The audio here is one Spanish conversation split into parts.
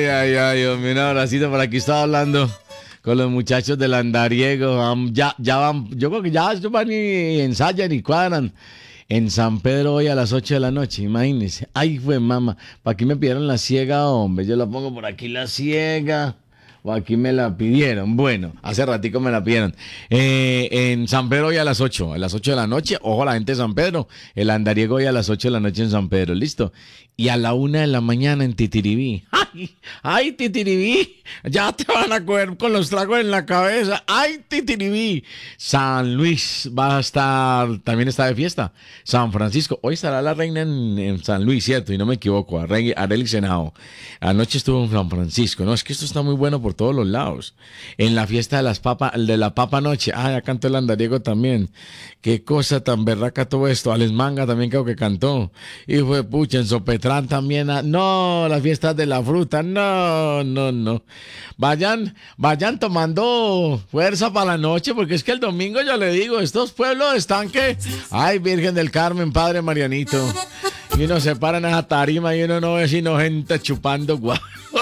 ay, hombre, un abracito. Por aquí estaba hablando con los muchachos del andariego. Ya van, yo creo que ya estos van y ensayan y cuadran. En San Pedro hoy a las 8 de la noche, imagínense. Ay, fue mamá. ¿Para aquí me pidieron la ciega, hombre? Yo la pongo por aquí la ciega. O aquí me la pidieron. Bueno, hace ratico me la pidieron. En San Pedro hoy a las 8 de la noche. Ojo, la gente de San Pedro. El andariego hoy a las 8 de la noche en San Pedro. ¿Listo? Y a la 1 de la mañana en Titiribí. ¡Ay! ¡Ay, Titiribí! Ya te van a coger con los tragos en la cabeza. ¡Ay, Titiribí! San Luis va a estar, también está de fiesta. San Francisco. Hoy estará la reina en San Luis, ¿cierto? Y no me equivoco. Arely Senao. Anoche estuvo en San Francisco. No, es que esto está muy bueno por todos los lados. En la fiesta de la Papa Noche. Ah, ya cantó el andariego también. Qué cosa tan berraca todo esto. Alex Manga también creo que cantó. Y fue pucha, en Sopetrán también. No, las fiestas de la fruta. No. Vayan tomando fuerza para la noche, porque es que el domingo yo le digo, estos pueblos están que... Ay, Virgen del Carmen, Padre Marianito. Y uno se para en esa tarima y uno no ve sino gente chupando guau.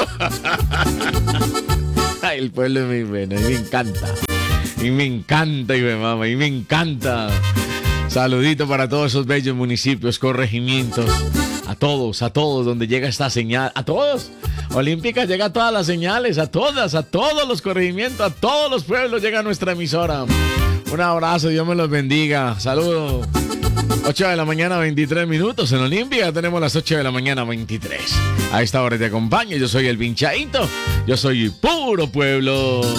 Ay, el pueblo es muy bueno, y me encanta. Y me encanta. Saludito para todos esos bellos municipios, corregimientos. A todos, donde llega esta señal. A todos. Olímpica llega a todas las señales, a todos los corregimientos, a todos los pueblos llega nuestra emisora. Un abrazo, Dios me los bendiga. Saludos. 8 de la mañana, 23 minutos. En Olímpica tenemos las 8 de la mañana, 23. A esta hora te acompaño. Yo soy el Vinchadito. Yo soy puro pueblo.